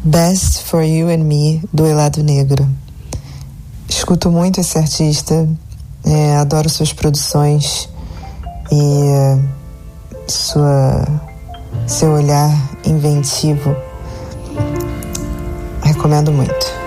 Best for You and Me, do Elado Negro. Escuto muito esse artista, adoro suas produções e seu olhar inventivo. Recomendo muito.